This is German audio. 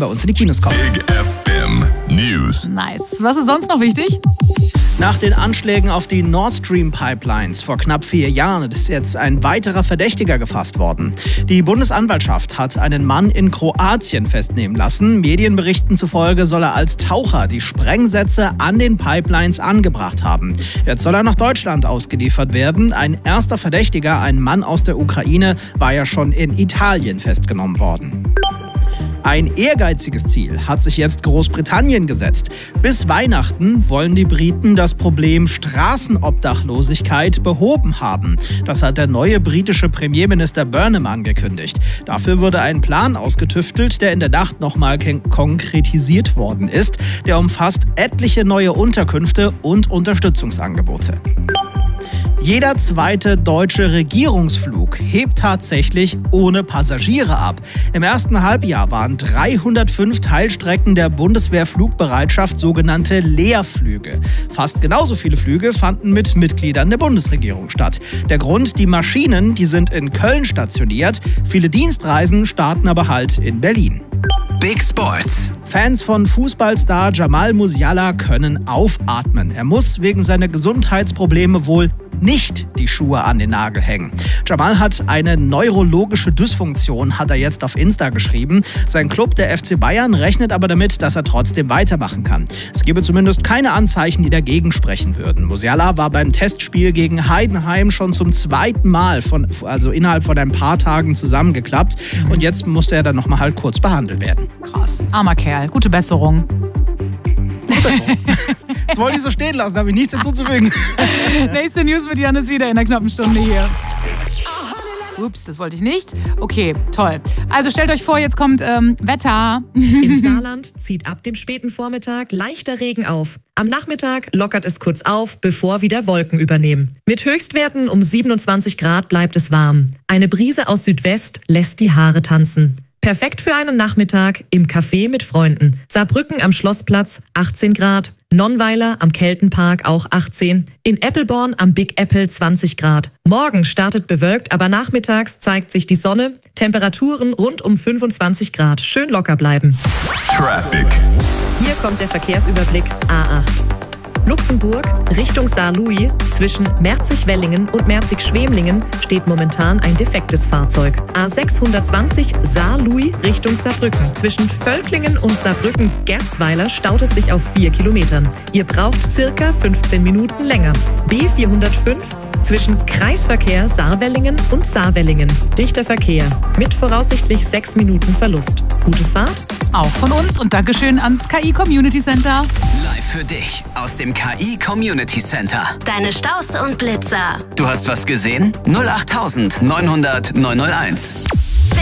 bei uns in die Kinos kommen. Big FM News. Nice. Was ist sonst noch wichtig? Nach den Anschlägen auf die Nord Stream Pipelines vor knapp 4 Jahren ist jetzt ein weiterer Verdächtiger gefasst worden. Die Bundesanwaltschaft hat einen Mann in Kroatien festnehmen lassen. Medienberichten zufolge soll er als Taucher die Sprengsätze an den Pipelines angebracht haben. Jetzt soll er nach Deutschland ausgeliefert werden. Ein erster Verdächtiger, ein Mann aus der Ukraine, war ja schon in Italien festgenommen worden. Ein ehrgeiziges Ziel hat sich jetzt Großbritannien gesetzt. Bis Weihnachten wollen die Briten das Problem Straßenobdachlosigkeit behoben haben. Das hat der neue britische Premierminister Burnham angekündigt. Dafür wurde ein Plan ausgetüftelt, der in der Nacht nochmal konkretisiert worden ist. Der umfasst etliche neue Unterkünfte und Unterstützungsangebote. Jeder zweite deutsche Regierungsflug hebt tatsächlich ohne Passagiere ab. Im ersten Halbjahr waren 305 Teilstrecken der Bundeswehrflugbereitschaft sogenannte Leerflüge. Fast genauso viele Flüge fanden mit Mitgliedern der Bundesregierung statt. Der Grund, die Maschinen, die sind in Köln stationiert. Viele Dienstreisen starten aber halt in Berlin. Big Sports. Fans von Fußballstar Jamal Musiala können aufatmen. Er muss wegen seiner Gesundheitsprobleme wohl nicht die Schuhe an den Nagel hängen. Jamal hat eine neurologische Dysfunktion, hat er jetzt auf Insta geschrieben. Sein Club, der FC Bayern, rechnet aber damit, dass er trotzdem weitermachen kann. Es gebe zumindest keine Anzeichen, die dagegen sprechen würden. Musiala war beim Testspiel gegen Heidenheim schon zum 2. Mal, innerhalb von ein paar Tagen zusammengeklappt. Und jetzt musste er dann nochmal halt kurz behandelt werden. Krass, armer Kerl. Gute Besserung. Das wollte ich so stehen lassen, da habe ich nichts hinzuzufügen. Nächste News mit Janis wieder in der knappen Stunde hier. Ups, das wollte ich nicht. Okay, toll. Also stellt euch vor, jetzt kommt Wetter. Im Saarland zieht ab dem späten Vormittag leichter Regen auf. Am Nachmittag lockert es kurz auf, bevor wieder Wolken übernehmen. Mit Höchstwerten um 27 Grad bleibt es warm. Eine Brise aus Südwest lässt die Haare tanzen. Perfekt für einen Nachmittag im Café mit Freunden. Saarbrücken am Schlossplatz 18 Grad, Nonnweiler am Keltenpark auch 18, in Eppelborn am Big Apple 20 Grad. Morgen startet bewölkt, aber nachmittags zeigt sich die Sonne. Temperaturen rund um 25 Grad. Schön locker bleiben. Traffic. Hier kommt der Verkehrsüberblick A8. Luxemburg Richtung Saarlouis zwischen Merzig-Wellingen und Merzig-Schwemlingen steht momentan ein defektes Fahrzeug. A620 Saarlouis Richtung Saarbrücken. Zwischen Völklingen und Saarbrücken-Gersweiler staut es sich auf 4 Kilometern. Ihr braucht circa 15 Minuten länger. B405 zwischen Kreisverkehr Saarwellingen und Saarwellingen. Dichter Verkehr mit voraussichtlich 6 Minuten Verlust. Gute Fahrt. Auch von uns und Dankeschön ans KI Community Center. Live für dich aus dem KI Community Center. Deine Staus und Blitzer. Du hast was gesehen? 08900 901.